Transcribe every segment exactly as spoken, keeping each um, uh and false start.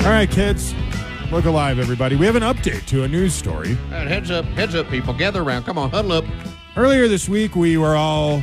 All right, kids. Look alive, everybody. We have an update to a news story. All right, heads up, heads up, people. Gather around. Come on, huddle up. Earlier this week, we were all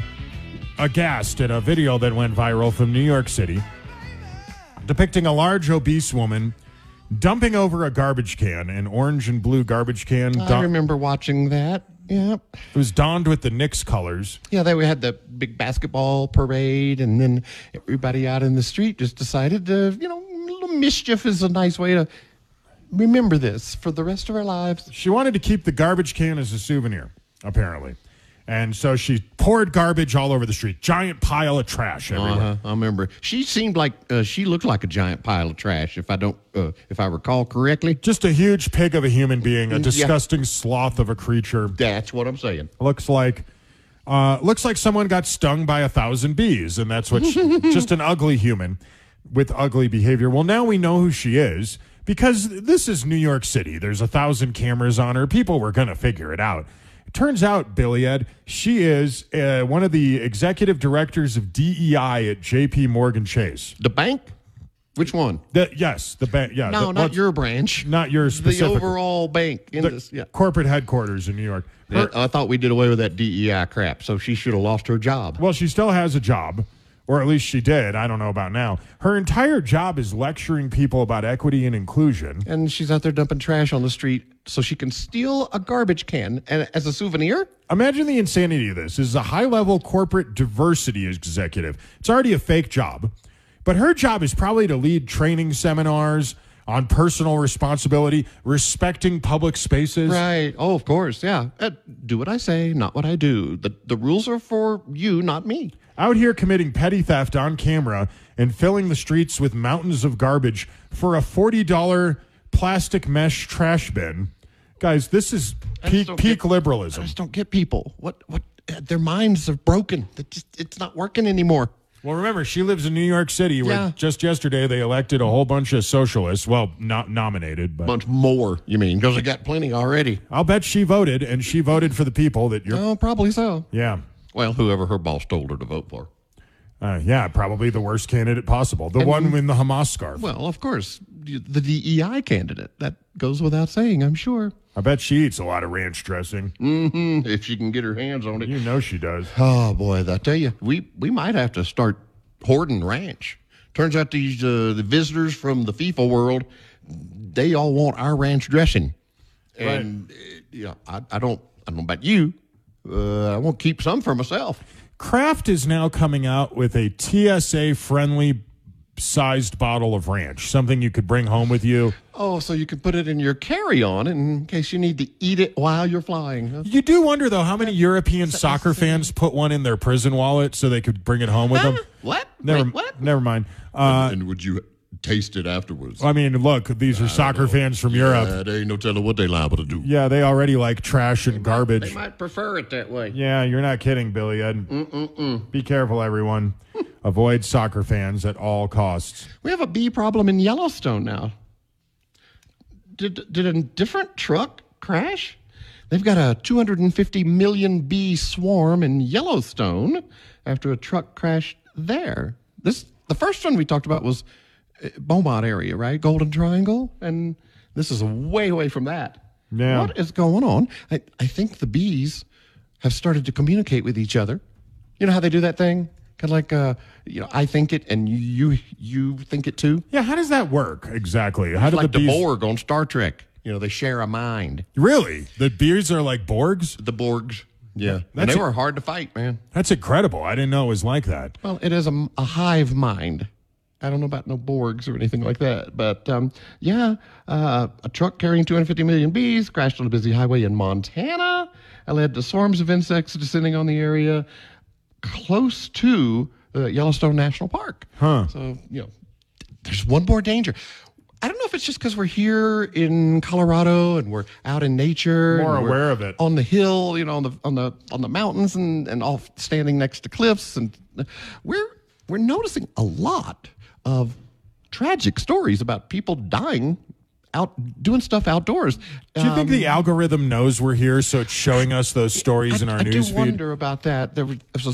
aghast at a video that went viral from New York City depicting a large, obese woman dumping over a garbage can, an orange and blue garbage can. I remember watching that. Yep. It was donned with the Knicks colors. Yeah, they we had the big basketball parade, and then everybody out in the street just decided to, you know, a little mischief is a nice way to remember this for the rest of our lives. She wanted to keep the garbage can as a souvenir, apparently. And so she poured garbage all over the street. Giant pile of trash everywhere. Uh-huh, I remember. She seemed like, uh, she looked like a giant pile of trash, if I don't, uh, if I recall correctly. Just a huge pig of a human being, a disgusting yeah. sloth of a creature. That's what I'm saying. Looks like, uh, looks like someone got stung by a thousand bees, and that's what she, just an ugly human with ugly behavior. Well, now we know who she is. Because this is New York City. There's a thousand cameras on her. People were going to figure it out. It turns out, Billy Ed, she is uh, one of the executive directors of D E I at J P Morgan Chase. The bank? Which one? The, yes, the bank. Yeah, no, the, not your branch. Not your specific. The overall bank in the this. Yeah. Corporate headquarters in New York. Her, I thought we did away with that D E I crap, so she should have lost her job. Well, she still has a job. Or at least she did. I don't know about now. Her entire job is lecturing people about equity and inclusion. And she's out there dumping trash on the street so she can steal a garbage can and as a souvenir? Imagine the insanity of this. This is a high-level corporate diversity executive. It's already a fake job. But her job is probably to lead training seminars on personal responsibility, respecting public spaces. Right. Oh, of course. Yeah. Uh, do what I say, not what I do. The, the rules are for you, not me. Out here committing petty theft on camera and filling the streets with mountains of garbage for a forty dollar plastic mesh trash bin. Guys, this is peak peak get, liberalism. I just don't get people. What what uh, their minds are broken. It just, it's not working anymore. Well, remember, she lives in New York City where yeah. just yesterday they elected a whole bunch of socialists. Well, not nominated, but... Bunch more, you mean, because they got plenty already. I'll bet she voted, and she voted for the people that you're... Oh, probably so. Yeah. Well, whoever her boss told her to vote for. Uh, yeah, probably the worst candidate possible. The and, one in the Hamas scarf. Well, of course, the D E I candidate. That goes without saying, I'm sure. I bet she eats a lot of ranch dressing. Mm-hmm, if she can get her hands on it. You know she does. Oh, boy, I tell you, we, we might have to start hoarding ranch. Turns out these uh, the visitors from the FIFA world, they all want our ranch dressing. And, right. uh, you know, I, I, don't, I don't know about you. Uh, I won't keep some for myself. Kraft is now coming out with a T S A-friendly sized bottle of ranch, something you could bring home with you. Oh, so you can put it in your carry-on in case you need to eat it while you're flying. Huh? You do wonder, though, how many European soccer fans put one in their prison wallet so they could bring it home with them? What? Never, Wait, what? Never mind. Uh, and would you taste it afterwards? I mean, look, these are soccer fans from Europe. Yeah, there ain't no telling what they liable to do. Yeah, they already like trash and they garbage. Might, they might prefer it that way. Yeah, you're not kidding, Billy Ed. Mm-mm-mm. Be careful, everyone. Avoid soccer fans at all costs. We have a bee problem in Yellowstone now. Did, did a different truck crash? They've got a two hundred fifty million bee swarm in Yellowstone after a truck crashed there. This the first one we talked about was Beaumont area, right? Golden Triangle. And this is way away from that. Yeah. What is going on? I, I think the bees have started to communicate with each other. You know how they do that thing? Kind of like, uh, you know, I think it and you you think it too. Yeah, how does that work exactly? How do like the bees... the Borg on Star Trek. You know, they share a mind. Really? The bees are like Borgs? The Borgs. Yeah. That's and they a... were hard to fight, man. That's incredible. I didn't know it was like that. Well, it is a, a hive mind. I don't know about no Borgs or anything like that. But, um, yeah, uh, a truck carrying two hundred fifty million bees crashed on a busy highway in Montana. It led to swarms of insects descending on the area close to uh, Yellowstone National Park. Huh. So, you know, there's one more danger. I don't know if it's just because we're here in Colorado and we're out in nature, more and aware of it on the hill, you know, on the on the on the mountains, and and all standing next to cliffs, and we're we're noticing a lot of tragic stories about people dying out doing stuff outdoors. Do you um, think the algorithm knows we're here, so it's showing us those stories I, in our I newsfeed? I do wonder about that. There was